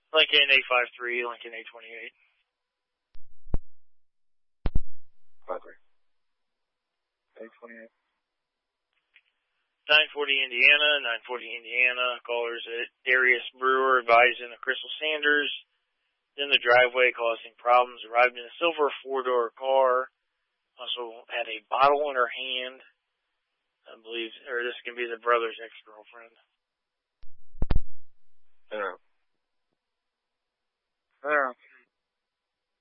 Lincoln 853, Lincoln 828. 828. 940 Indiana, 940 Indiana. Callers at Darius Brewer advising of Crystal Sanders in the driveway causing problems. Arrived in a silver four-door car. Also had a bottle in her hand. I believe, or this can be the brother's ex-girlfriend. Yeah.